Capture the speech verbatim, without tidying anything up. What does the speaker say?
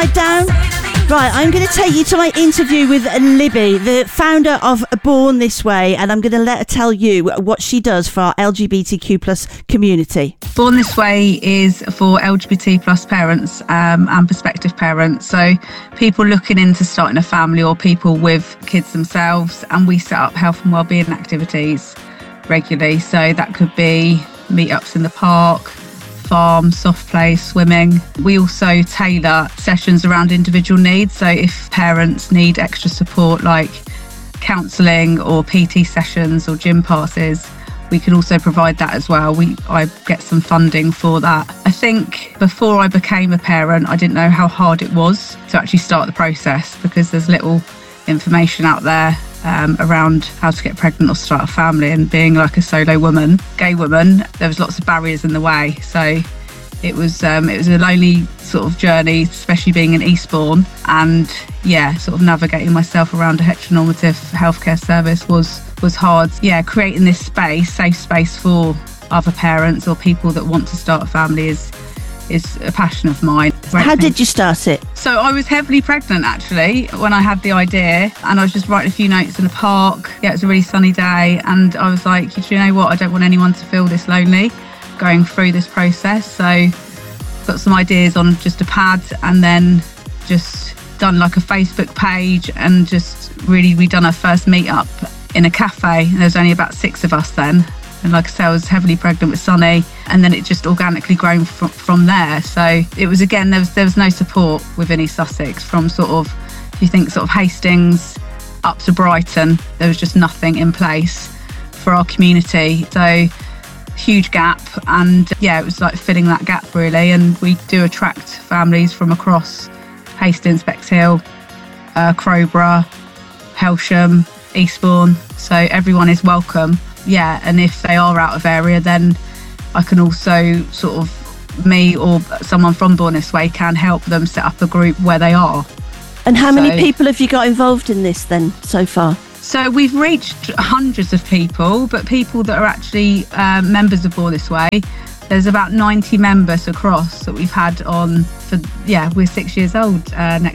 upside down? Right, I'm going to take you to my interview with Libby, the founder of Born This Way, and I'm going to let her tell you what she does for our L G B T Q plus community. Born This Way is for L G B T plus parents um, and prospective parents, so people looking into starting a family or people with kids themselves, and we set up health and wellbeing activities regularly. So that could be meetups in the park, farm, soft play, swimming. We also tailor sessions around individual needs. So if parents need extra support like counselling or P T sessions or gym passes, we can also provide that as well. We I get some funding for that. I think before I became a parent, I didn't know how hard it was to actually start the process, because there's little information out there Um, around how to get pregnant or start a family, and being like a solo woman, gay woman, there was lots of barriers in the way. So it was um, it was a lonely sort of journey, especially being in Eastbourne, and yeah, sort of navigating myself around a heteronormative healthcare service was was hard. Yeah, creating this space, safe space for other parents or people that want to start a family is is a passion of mine. How did you start it? So I was heavily pregnant actually when I had the idea, and I was just writing a few notes in the park. Yeah, it was a really sunny day, and I was like, do you know what, I don't want anyone to feel this lonely going through this process. So got some ideas on just a pad, and then just done like a Facebook page, and just really we done our first meetup in a cafe. There was only about six of us then. And like I say, I was heavily pregnant with Sonny, and then it just organically grown from, from there. So it was, again, there was there was no support within East Sussex from sort of, if you think sort of Hastings up to Brighton, there was just nothing in place for our community. So huge gap, and yeah, it was like filling that gap really. And we do attract families from across Hastings, Bexhill, uh, Crowborough, Helsham, Eastbourne. So everyone is welcome. Yeah, and if they are out of area, then I can also sort of, me or someone from Born This Way can help them set up a group where they are. And how so, many people have you got involved in this then so far? So we've reached hundreds of people, but people that are actually uh, members of Born This Way, there's about ninety members across that we've had on for, yeah, we're six years old uh, next